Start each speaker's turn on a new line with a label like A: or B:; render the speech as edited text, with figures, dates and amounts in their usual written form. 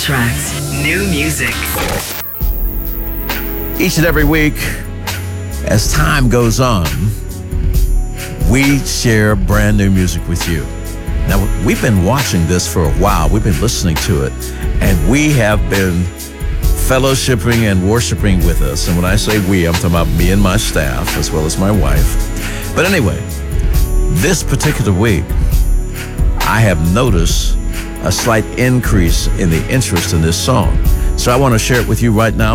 A: tracks, new music.
B: Each and every week, as time goes on, we share brand new music with you. Now, we've been watching this for a while. We've been listening to it, and we have been fellowshipping and worshiping with us. And when I say we, I'm talking about me and my staff, as well as my wife. But anyway, this particular week, I have noticed a slight increase in the interest in this song. So I want to share it with you right now.